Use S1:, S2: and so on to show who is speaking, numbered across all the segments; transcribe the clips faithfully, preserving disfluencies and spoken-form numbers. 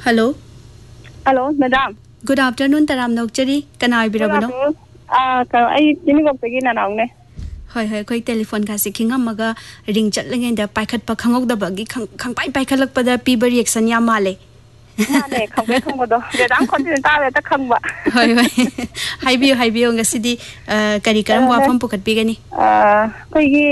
S1: Hello.
S2: Hello, madam.
S1: Good afternoon, Taram Nokchari. Can I be Rabano?
S2: Ah, I didn't begin an
S1: Hoi hoi koi telephone kasi kinga maga ring chat lang the paikat pa khangok da bagi khang khang pai pai khalak pa da pi bar reaction ya male
S2: male khang be khang bodo redam content ta ta khang ba
S1: hoi hoi hai bi hai bi nga sidi kari karam wa pham pukat bi gani
S2: ah koi gi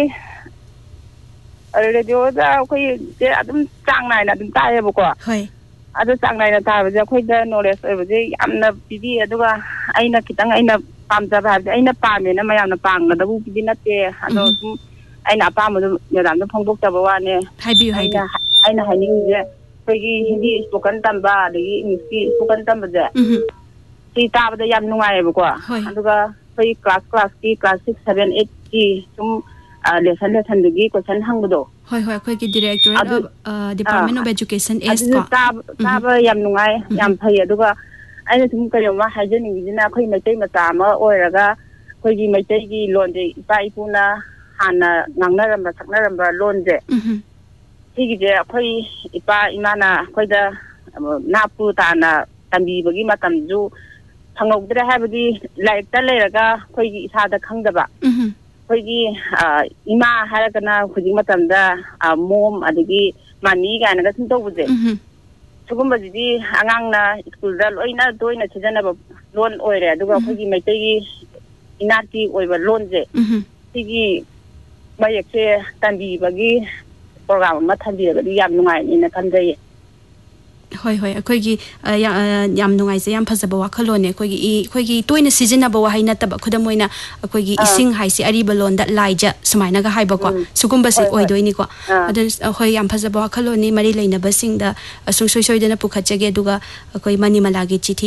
S2: radio da koi je adum chang nai na dum ta ye ko
S1: hoi
S2: adu chang nai na ta ba je koi da knowledge e ba je amna pi bi aduga aina kitang aina pam ja ba aina pam ne na mayam na pang da bu bi na te ado aina pam du madam da phong dok ta ba wa ne
S1: hai bi hai bi
S2: aina hai ni je koi gi hindi spoken tam ba de gi english spoken tam ba je si ta ba da yam nu ngai ba ko aduga koi class class ki class six seven eight ki sum lesson lesson du gi question hang ba do
S1: hoi hoi koi ki director of department of education is
S2: ko ta ta ba yam nu ngai yam phai aduga aina sum kare ma hajani gina khoi mai tai mata ma oiraga khoi gi mai tai gi lon de ipa ipuna hana ngangna ram sakna ram lon de sigi je khoi ipa imana khoi da napu ta na tambi bagi matam ju thangok dre habadi laik ta leraga khoi gi isa da khangdaba khoi gi ima haragana khoi matam da mom adigi mani ga na ga sun to buje sugumba jidi angang na school da loina doina chijana ba lon oire aduga khogi maitai gi inati oiba lon je sigi mayekse tanbi bagi program ma thanbi ga yam nungai ni na kanjai
S1: hoi hoi akoi gi yam nungai se yam phasaba wa khalone akoi gi akoi gi toina sijina ba wa haina taba khudamoina akoi gi ising haisi ari balon da laija sumaina ga haiba ko sugumba se oi doini ko adan hoi yam phasaba wa khalone mari leina ba sing da asung soi soi dana pukhache ge duga akoi mani malagi chithi